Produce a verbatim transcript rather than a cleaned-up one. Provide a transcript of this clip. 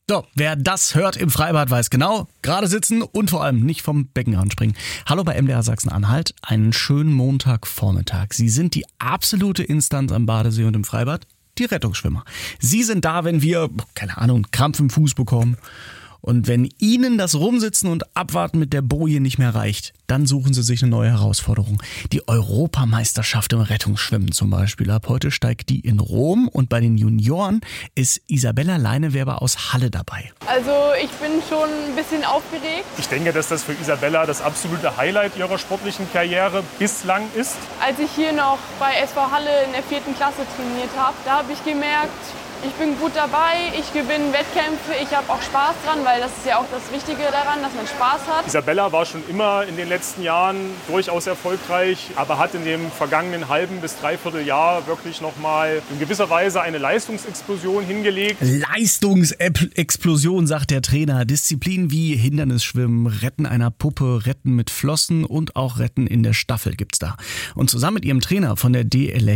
So, wer das hört im Freibad, weiß genau, gerade sitzen und vor allem nicht vom Beckenrand springen. Hallo bei M D R Sachsen-Anhalt, einen schönen Montagvormittag. Sie sind die absolute Instanz am Badesee und im Freibad, die Rettungsschwimmer. Sie sind da, wenn wir, keine Ahnung, Krampf im Fuß bekommen. Und wenn Ihnen das Rumsitzen und Abwarten mit der Boje nicht mehr reicht, dann suchen Sie sich eine neue Herausforderung. Die Europameisterschaft im Rettungsschwimmen zum Beispiel. Ab heute steigt die in Rom und bei den Junioren ist Isabella Leinewerber aus Halle dabei. Also ich bin schon ein bisschen aufgeregt. Ich denke, dass das für Isabella das absolute Highlight ihrer sportlichen Karriere bislang ist. Als ich hier noch bei S V Halle in der vierten Klasse trainiert habe, da habe ich gemerkt, ich bin gut dabei, ich gewinne Wettkämpfe, ich habe auch Spaß dran, weil das ist ja auch das Wichtige daran, dass man Spaß hat. Isabella war schon immer in den letzten Jahren durchaus erfolgreich, aber hat in dem vergangenen halben bis dreiviertel Jahr wirklich noch mal in gewisser Weise eine Leistungsexplosion hingelegt. Leistungsexplosion, sagt der Trainer. Disziplinen wie Hindernisschwimmen, Retten einer Puppe, Retten mit Flossen und auch Retten in der Staffel gibt's da. Und zusammen mit ihrem Trainer von der D L R